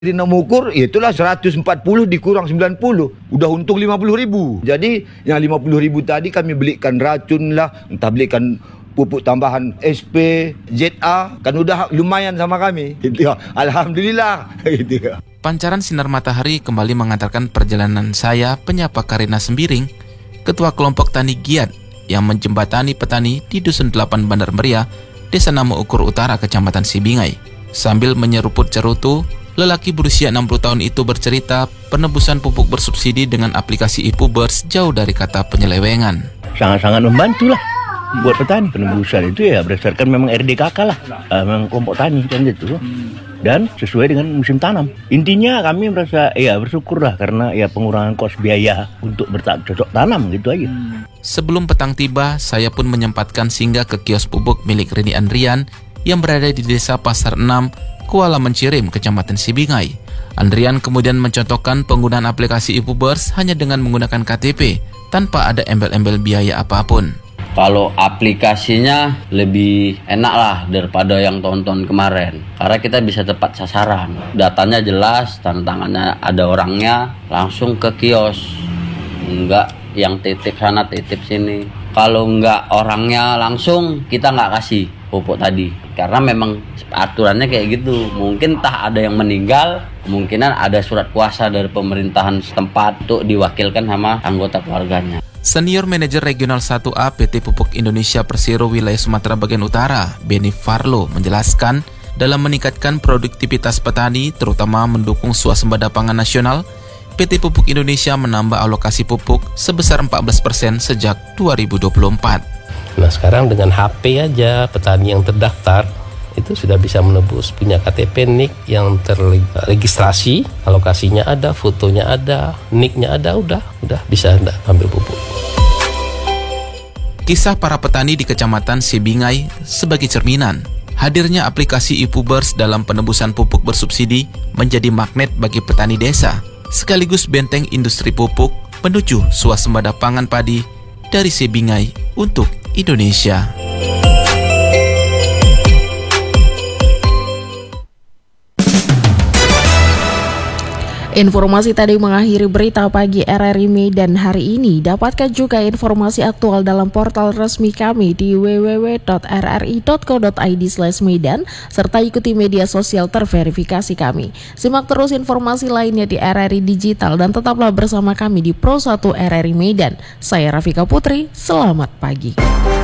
Jadi nak mengukur, itulah 140 dikurang 90. Udah untung 50,000. Jadi yang 50,000 tadi kami belikan racun lah, entah belikan pupuk tambahan SP, ZA, kan udah lumayan sama kami. Gitu ya. Alhamdulillah. Gitu ya. Pancaran sinar matahari kembali mengantarkan perjalanan saya penyapa Karina Sembiring, Ketua Kelompok Tani Giat yang menjembatani petani di Dusun 8 Bandar Meriah, Desa Namo Ukur Utara, Kecamatan Sibingai. Sambil menyeruput cerutu, lelaki berusia 60 tahun itu bercerita penebusan pupuk bersubsidi dengan aplikasi e-Pubers jauh dari kata penyelewengan. Sangat-sangat membantu lah buat petani. Penembusan itu ya berdasarkan memang RDKK lah, memang kelompok tani kan gitu. Dan sesuai dengan musim tanam. Intinya kami merasa ya bersyukur lah karena ya pengurangan kos biaya untuk bercocok tanam gitu aja. Sebelum petang tiba, saya pun menyempatkan singgah ke kios pupuk milik Rini Andrian yang berada di Desa Pasar 6, Kuala Mencirim, Kecamatan Sibingai. Andrian kemudian mencontohkan penggunaan aplikasi e-Pubers hanya dengan menggunakan KTP, tanpa ada embel-embel biaya apapun. Kalau aplikasinya lebih enak lah daripada yang tahun-tahun kemarin. Karena kita bisa tepat sasaran. Datanya jelas, tanda tangannya ada orangnya, langsung ke kios. Enggak yang titip sana, titip sini. Kalau enggak orangnya langsung, kita enggak kasih pupuk tadi. Karena memang aturannya kayak gitu. Mungkin entah ada yang meninggal, kemungkinan ada surat kuasa dari pemerintahan setempat untuk diwakilkan sama anggota keluarganya. Senior Manajer Regional 1A PT Pupuk Indonesia Persero Wilayah Sumatera Bagian Utara, Benny Farlo, menjelaskan dalam meningkatkan produktivitas petani, terutama mendukung swasembada pangan nasional, PT Pupuk Indonesia menambah alokasi pupuk sebesar 14% sejak 2024. Nah sekarang dengan HP aja petani yang terdaftar itu sudah bisa menebus, punya KTP NIK yang terregistrasi, alokasinya ada, fotonya ada, NIK-nya ada, udah bisa ambil pupuk. Kisah para petani di Kecamatan Sibingai sebagai cerminan hadirnya aplikasi e-Pubers dalam penebusan pupuk bersubsidi menjadi magnet bagi petani desa, sekaligus benteng industri pupuk menuju swasembada pangan padi dari Sibingai untuk Indonesia. Informasi tadi mengakhiri berita pagi RRI Medan hari ini. Dapatkan juga informasi aktual dalam portal resmi kami di www.rri.co.id/medan serta ikuti media sosial terverifikasi kami. Simak terus informasi lainnya di RRI Digital dan tetaplah bersama kami di Pro 1 RRI Medan. Saya Rafika Putri, selamat pagi.